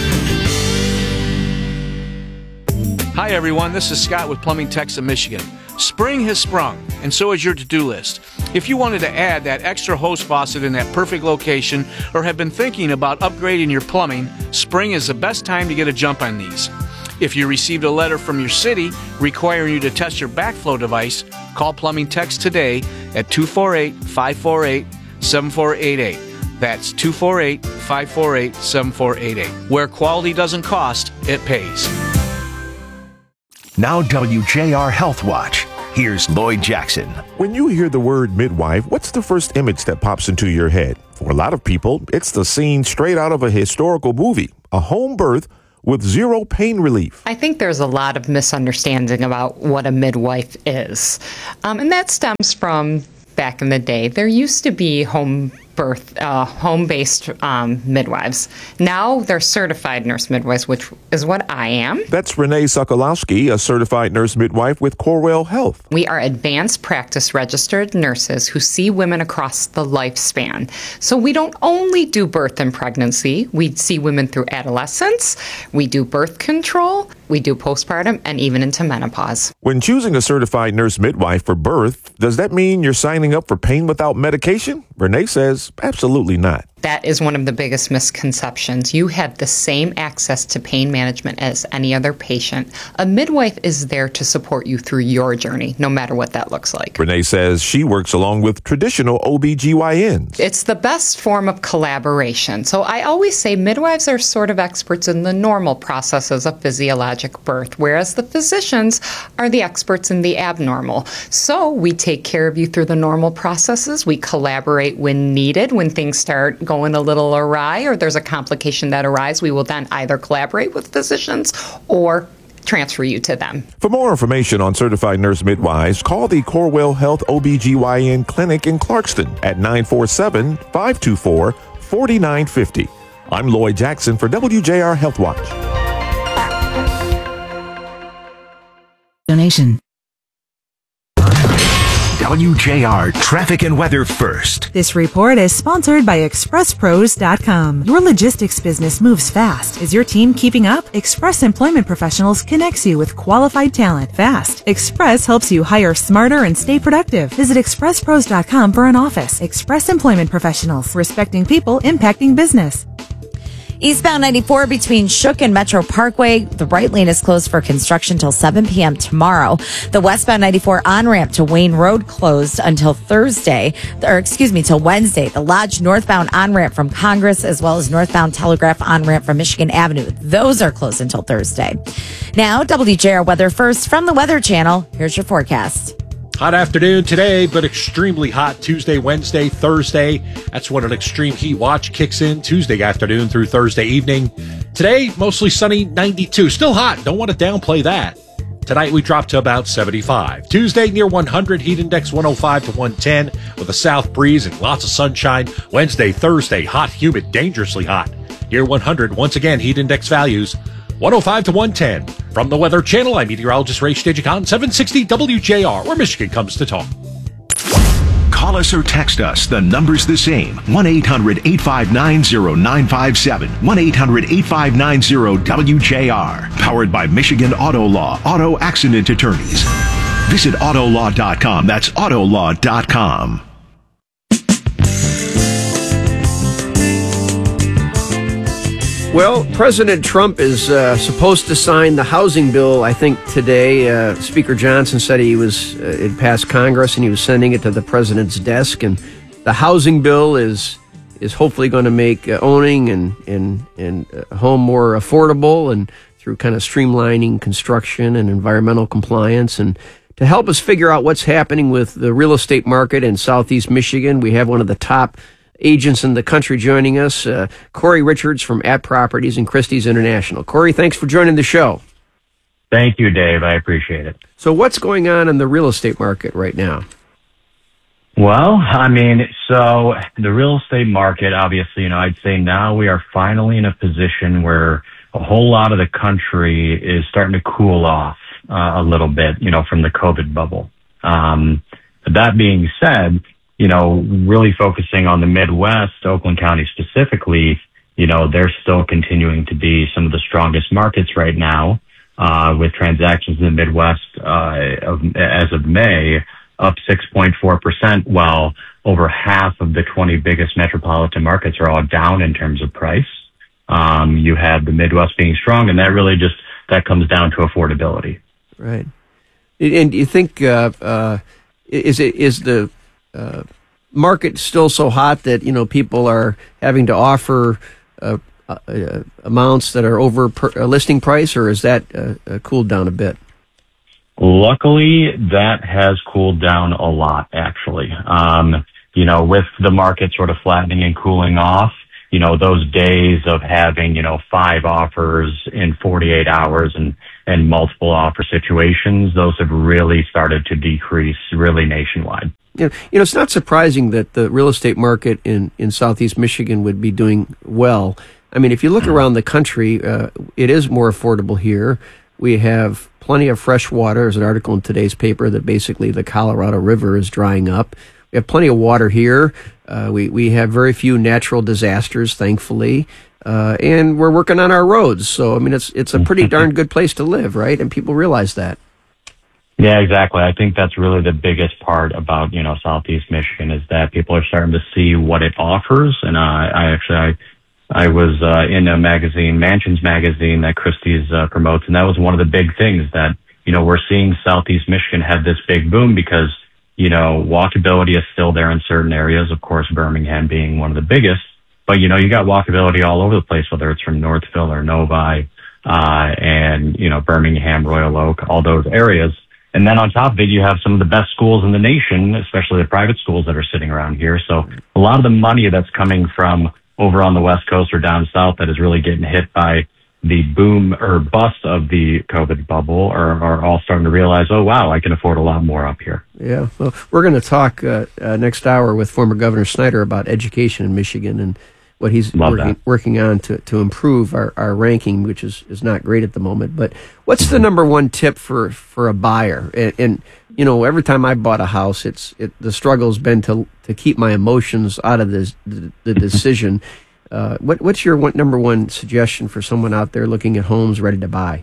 Hi, everyone. This is Scott with Plumbing Techs of Michigan. Spring has sprung, and so has your to-do list. If you wanted to add that extra hose faucet in that perfect location or have been thinking about upgrading your plumbing, spring is the best time to get a jump on these. If you received a letter from your city requiring you to test your backflow device, call Plumbing Techs today at 248-548-7488. That's 248-548-7488. Where quality doesn't cost, it pays. Now WJR Health Watch. Here's Lloyd Jackson. When you hear the word midwife, what's the first image that pops into your head? For a lot of people, it's the scene straight out of a historical movie, a home birth with zero pain relief. I think there's a lot of misunderstanding about what a midwife is. And that stems from back in the day. There used to be home-based midwives. Now they're certified nurse midwives, which is what I am. That's Renee Sokolowski, a certified nurse midwife with Corewell Health. We are advanced practice registered nurses who see women across the lifespan. So we don't only do birth and pregnancy. We see women through adolescence. We do birth control. We do postpartum and even into menopause. When choosing a certified nurse midwife for birth, does that mean you're signing up for pain without medication? Renee says absolutely not. That is one of the biggest misconceptions. You have the same access to pain management as any other patient. A midwife is there to support you through your journey, no matter what that looks like. Renee says she works along with traditional OBGYNs. It's the best form of collaboration. So I always say midwives are sort of experts in the normal processes of physiologic birth, whereas the physicians are the experts in the abnormal. So we take care of you through the normal processes. We collaborate when needed. When things start going a little awry or there's a complication that arises, we will then either collaborate with physicians or transfer you to them. For more information on certified nurse midwives, call the Corewell Health OBGYN Clinic in Clarkston at 947-524-4950. I'm Lloyd Jackson for WJR Health Watch. Donation. WJR Traffic and Weather First. This report is sponsored by ExpressPros.com. Your logistics business moves fast. Is your team keeping up? Express Employment Professionals connects you with qualified talent fast. Express helps you hire smarter and stay productive. Visit ExpressPros.com for an office. Express Employment Professionals, respecting people, impacting business. Eastbound 94 between Shook and Metro Parkway. The right lane is closed for construction till 7 p.m. tomorrow. The westbound 94 on-ramp to Wayne Road closed until till Wednesday. The Lodge northbound on-ramp from Congress as well as northbound Telegraph on-ramp from Michigan Avenue. Those are closed until Thursday. Now, WJR Weather First from the Weather Channel. Here's your forecast. Hot afternoon today, but extremely hot Tuesday, Wednesday, Thursday. That's when an extreme heat watch kicks in Tuesday afternoon through Thursday evening. Today, mostly sunny, 92. Still hot. Don't want to downplay that. Tonight, we drop to about 75. Tuesday, near 100, heat index 105 to 110 with a south breeze and lots of sunshine. Wednesday, Thursday, hot, humid, dangerously hot. Near 100, once again, heat index values 105 to 110. From the Weather Channel, I'm meteorologist Ray Stagicon, 760 WJR, where Michigan comes to talk. Call us or text us. The number's the same. 1-800-859-0957. 1-800-859-WJR. Powered by Michigan Auto Law, Auto Accident Attorneys. Visit Autolaw.com. That's Autolaw.com. Well, President Trump is supposed to sign the housing bill, I think, today. Speaker Johnson said it passed Congress and he was sending it to the president's desk. And the housing bill is hopefully going to make owning and a home more affordable and through kind of streamlining construction and environmental compliance. And to help us figure out what's happening with the real estate market in Southeast Michigan, we have one of the top agents in the country joining us, Corey Richards from At Properties and Christie's International. Corey, thanks for joining the show. Thank you, Dave. I appreciate it. So what's going on in the real estate market right now? Well, so the real estate market, obviously, I'd say now we are finally in a position where a whole lot of the country is starting to cool off a little bit, from the COVID bubble. That being said, really focusing on the Midwest, Oakland County specifically, they're still continuing to be some of the strongest markets right now. with transactions in the Midwest as of May up 6.4%, while over half of the 20 biggest metropolitan markets are all down in terms of price. You have the Midwest being strong, and that comes down to affordability. Right. And do you think is the market still so hot that people are having to offer amounts that are over listing price, or is that cooled down a bit? Luckily, that has cooled down a lot, actually. With the market sort of flattening and cooling off, those days of having, 5 offers in 48 hours and multiple offer situations, those have really started to decrease really nationwide. It's not surprising that the real estate market in Southeast Michigan would be doing well. I mean, if you look around the country, it is more affordable here. We have plenty of fresh water. There's an article in today's paper that basically the Colorado River is drying up. We have plenty of water here. We have very few natural disasters, thankfully. And we're working on our roads. So, I mean, it's a pretty darn good place to live, right? And people realize that. Yeah, exactly. I think that's really the biggest part about, Southeast Michigan is that people are starting to see what it offers. And I was in a magazine, Mansions Magazine, that Christie's promotes, and that was one of the big things that, we're seeing Southeast Michigan have this big boom because, walkability is still there in certain areas, of course, Birmingham being one of the biggest. But, you got walkability all over the place, whether it's from Northville or Novi, and, Birmingham, Royal Oak, all those areas. And then on top of it, you have some of the best schools in the nation, especially the private schools that are sitting around here. So a lot of the money that's coming from over on the West Coast or down south that is really getting hit by the boom or bust of the COVID bubble are all starting to realize, oh, wow, I can afford a lot more up here. Yeah. Well, we're going to talk next hour with former Governor Snyder about education in Michigan and what he's working on to improve our ranking, which is not great at the moment. But what's the number one tip for a buyer? And every time I bought a house, the struggle has been to keep my emotions out of the decision. What's your number one suggestion for someone out there looking at homes ready to buy?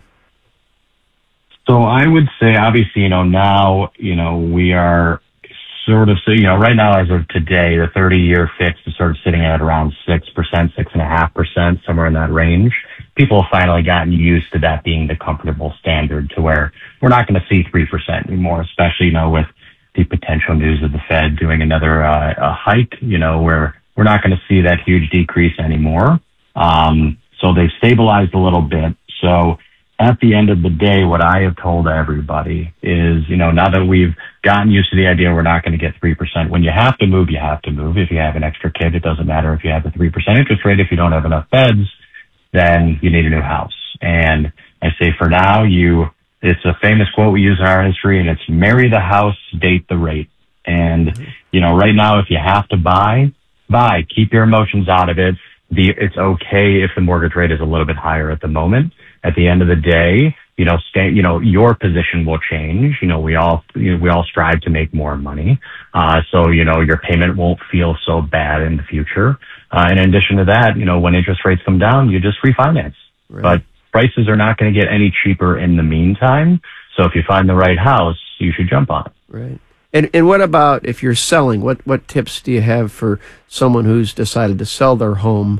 So I would say, obviously, now, we are sort of, right now, as of today, the 30-year fixed is sort of sitting at around 6%, 6.5%, somewhere in that range. People have finally gotten used to that being the comfortable standard to where we're not going to see 3% anymore, especially, with the potential news of the Fed doing another hike, where we're not going to see that huge decrease anymore. So they've stabilized a little bit. So at the end of the day, what I have told everybody is, now that we've gotten used to the idea we're not going to get 3%, when you have to move, you have to move. If you have an extra kid, it doesn't matter if you have a 3% interest rate. If you don't have enough beds, then you need a new house. And I say for now, it's a famous quote we use in our history, and it's marry the house, date the rate. And, right now, if you have to buy, keep your emotions out of it. It's okay if the mortgage rate is a little bit higher at the moment. At the end of the day, your position will change. We all strive to make more money. So, your payment won't feel so bad in the future. In addition to that, when interest rates come down, you just refinance. Right. But prices are not going to get any cheaper in the meantime. So if you find the right house, you should jump on it. Right. And what about if you're selling? What tips do you have for someone who's decided to sell their home?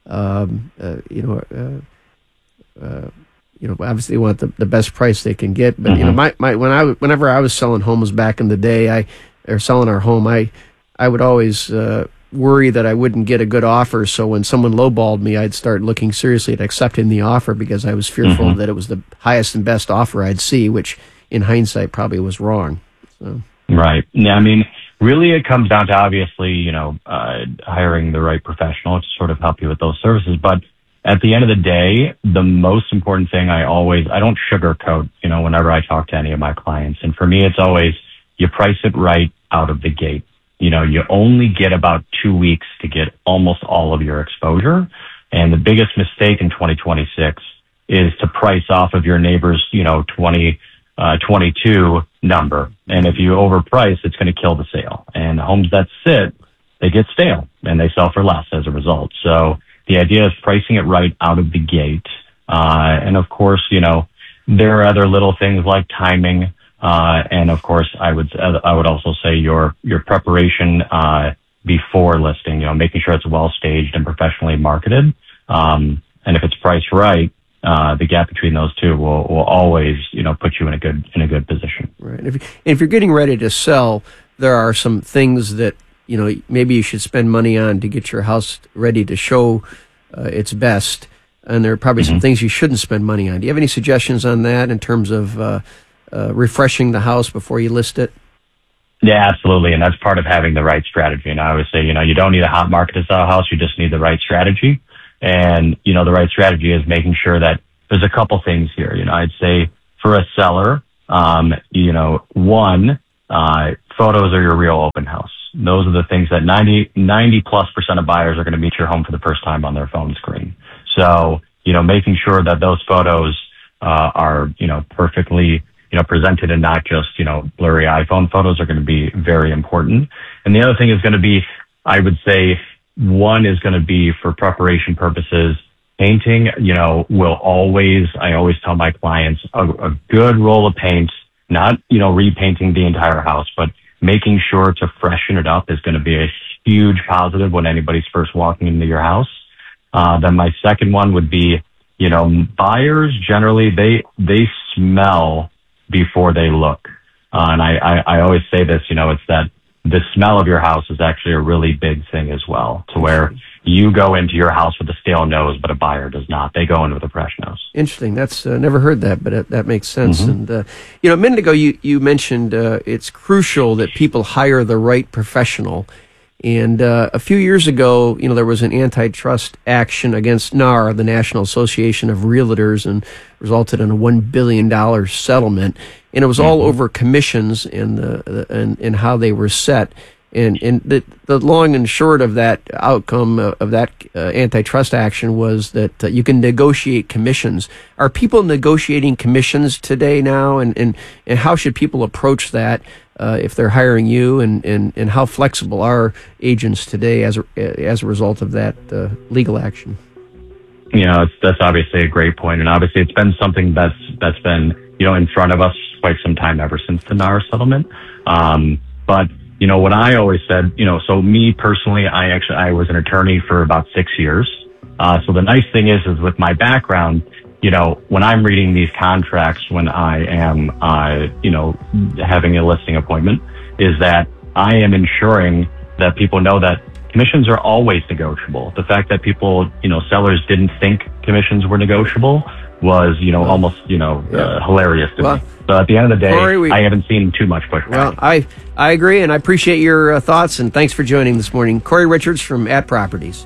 Obviously they want the best price they can get. But whenever I was selling homes back in the day, or selling our home, I would always worry that I wouldn't get a good offer. So when someone lowballed me, I'd start looking seriously at accepting the offer because I was fearful that it was the highest and best offer I'd see, which in hindsight probably was wrong. So. Right. Yeah, I mean, really it comes down to obviously, hiring the right professional to sort of help you with those services. But at the end of the day, the most important thing I don't sugarcoat, whenever I talk to any of my clients. And for me, it's always you price it right out of the gate. You only get about 2 weeks to get almost all of your exposure. And the biggest mistake in 2026 is to price off of your neighbor's, 2022 number. And if you overprice, it's going to kill the sale. And homes that sit, they get stale and they sell for less as a result. So the idea is pricing it right out of the gate. And of course, there are other little things like timing. And of course, I would also say your preparation, before listing, making sure it's well staged and professionally marketed. And if it's priced right, the gap between those two will always, put you in a good position. Right. If you're getting ready to sell, there are some things that, maybe you should spend money on to get your house ready to show its best. And there are probably some things you shouldn't spend money on. Do you have any suggestions on that in terms of refreshing the house before you list it? Yeah, absolutely. And that's part of having the right strategy. And I always say, you don't need a hot market to sell a house. You just need the right strategy. And, the right strategy is making sure that there's a couple things here. I'd say for a seller, one, photos are your real open house. Those are the things that 90+% of buyers are going to meet your home for the first time on their phone screen. So, making sure that those photos, are, perfectly, presented and not just, blurry iPhone photos are going to be very important. And the other thing is going to be, I would say, one is going to be for preparation purposes. Painting, I always tell my clients a good roll of paint, not, repainting the entire house, but making sure to freshen it up is going to be a huge positive when anybody's first walking into your house. Then my second one would be, buyers generally, they smell before they look. And I always say this, it's that the smell of your house is actually a really big thing as well, to where you go into your house with a stale nose, but a buyer does not. They go in with a fresh nose. Interesting. That's never heard that, but that makes sense. And, a minute ago, you mentioned it's crucial that people hire the right professional. And a few years ago, there was an antitrust action against NAR, the National Association of Realtors, and resulted in a $1 billion settlement. And it was all over commissions and how they were set. And the long and short of that outcome of that antitrust action was that you can negotiate commissions. Are people negotiating commissions today now? And how should people approach that if they're hiring you? And how flexible are agents today as a result of that legal action? That's obviously a great point. And obviously it's been something that's been, in front of us quite some time ever since the NAR settlement. But what I always said, so me personally, I was an attorney for about 6 years. So the nice thing is with my background, when I'm reading these contracts, when I am, having a listing appointment, is that I am ensuring that people know that commissions are always negotiable. The fact that people, sellers didn't think commissions were negotiable was, almost, hilarious to me. So at the end of the day, Corey, I haven't seen too much pushback. Well, I agree, and I appreciate your thoughts, and thanks for joining this morning. Corey Richards from At Properties.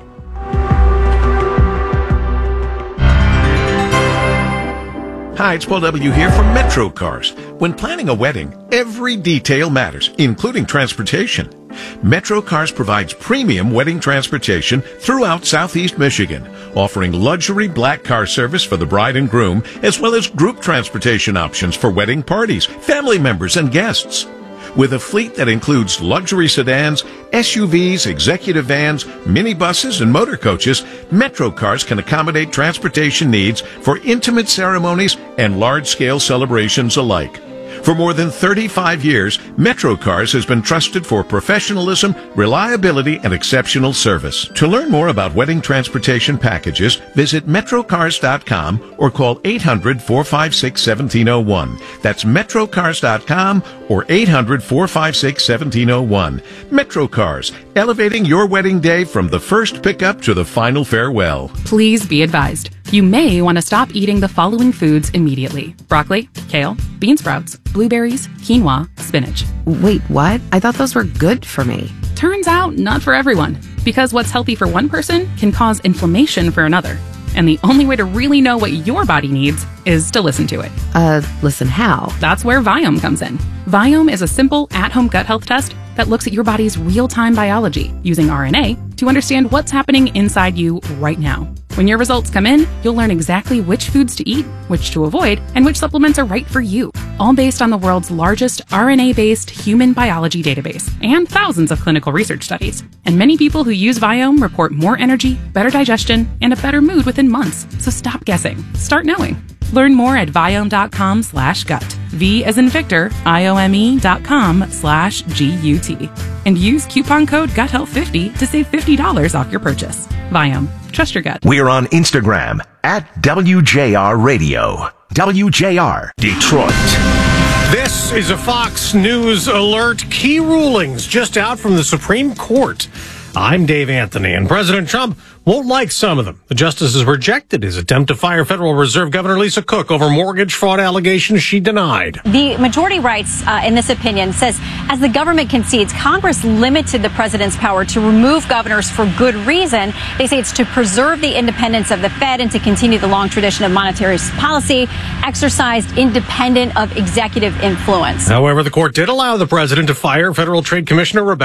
Hi, it's Paul W. here from Metro Cars. When planning a wedding, every detail matters, including transportation. Metro Cars provides premium wedding transportation throughout Southeast Michigan, offering luxury black car service for the bride and groom, as well as group transportation options for wedding parties, family members, and guests. With a fleet that includes luxury sedans, SUVs, executive vans, minibuses, and motor coaches, Metro Cars can accommodate transportation needs for intimate ceremonies and large-scale celebrations alike. For more than 35 years, Metro Cars has been trusted for professionalism, reliability, and exceptional service. To learn more about wedding transportation packages, visit metrocars.com or call 800-456-1701. That's metrocars.com or 800-456-1701. Metro Cars, elevating your wedding day from the first pickup to the final farewell. Please be advised. You may want to stop eating the following foods immediately: broccoli, kale, bean sprouts, blueberries, quinoa, spinach. Wait, what? I thought those were good for me. Turns out, not for everyone. Because what's healthy for one person can cause inflammation for another. And the only way to really know what your body needs is to listen to it. Listen how? That's where Viome comes in. Viome is a simple at-home gut health test that looks at your body's real-time biology using RNA to understand what's happening inside you right now. When your results come in, you'll learn exactly which foods to eat, which to avoid, and which supplements are right for you. All based on the world's largest RNA-based human biology database and thousands of clinical research studies. And many people who use Viome report more energy, better digestion, and a better mood within months. So stop guessing. Start knowing. Learn more at Viome.com/gut. V as in Victor, IOME.com/GUT. And use coupon code GUTHEALTH50 to save $50 off your purchase. Viome. Trust your gut. We're on Instagram at WJR Radio. WJR Detroit. This is a Fox News alert. Key rulings just out from the Supreme Court. I'm Dave Anthony, and President Trump won't like some of them. The justices rejected his attempt to fire Federal Reserve Governor Lisa Cook over mortgage fraud allegations she denied. The majority writes in this opinion says, as the government concedes, Congress limited the president's power to remove governors for good reason. They say it's to preserve the independence of the Fed and to continue the long tradition of monetary policy exercised independent of executive influence. However, the court did allow the president to fire Federal Trade Commissioner Rebecca